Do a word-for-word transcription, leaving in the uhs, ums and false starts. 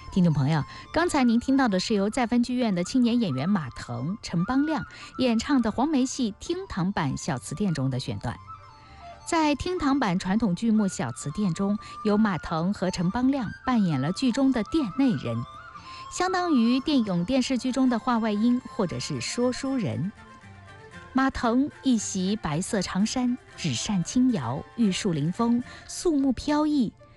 听众朋友，刚才您听到的是由在分剧院的青年演员马腾、陈邦亮演唱的黄梅戏厅堂版小词殿中的选段。在厅堂版传统剧目小词殿中，由马腾和陈邦亮扮演了剧中的殿内人，相当于电影电视剧中的话外音或者是说书人。马腾一袭白色长衫，纸扇轻摇，玉树临风，肃穆飘逸，